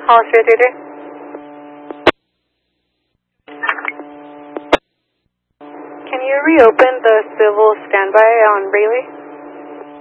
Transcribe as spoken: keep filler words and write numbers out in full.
Hollis three three three. Can you reopen the civil standby on Rayleigh?